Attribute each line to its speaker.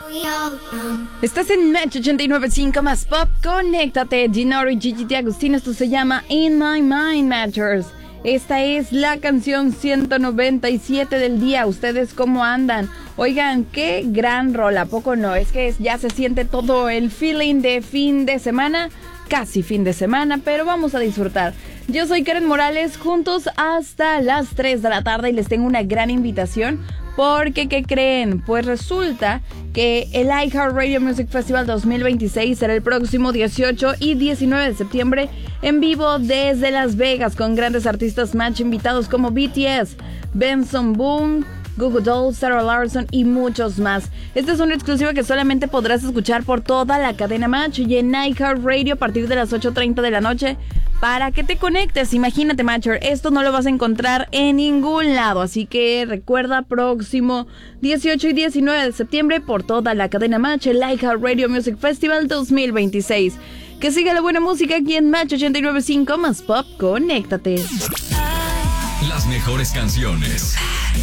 Speaker 1: Estás en Match 89.5 más Pop. Conéctate, Ginori, Gigi D'Agostino. Esto se llama In My Mind, Matchers. Esta es la canción 197 del día. ¿Ustedes cómo andan? Oigan, qué gran rola, ¿a poco no? Es que ya se siente todo el feeling de fin de semana. Casi fin de semana, pero vamos a disfrutar. Yo soy Karen Morales, juntos hasta las 3 de la tarde, y les tengo una gran invitación. Porque, ¿qué creen? Pues resulta que el iHeartRadio Music Festival 2026 será el próximo 18 y 19 de septiembre en vivo desde Las Vegas, con grandes artistas Match invitados como BTS, Benson Boone, Goo Goo Dolls, Sarah Larsson y muchos más. Esta es una exclusiva que solamente podrás escuchar por toda la cadena Match y en iHeartRadio a partir de las 8:30 de la noche, para que te conectes. Imagínate, Matcher, esto no lo vas a encontrar en ningún lado, así que recuerda, próximo 18 y 19 de septiembre por toda la cadena Match, el iHeartRadio Music Festival 2026. Que siga la buena música aquí en Match 89.5 más Pop. Conéctate.
Speaker 2: Las mejores canciones.